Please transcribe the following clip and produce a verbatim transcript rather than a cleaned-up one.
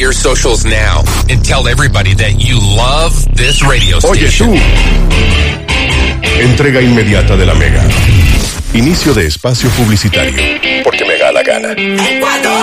your socials now and tell everybody that you love this radio station. Oye, tú. Entrega inmediata de la Mega. Inicio de espacio publicitario. Porque me da la gana. Ecuador.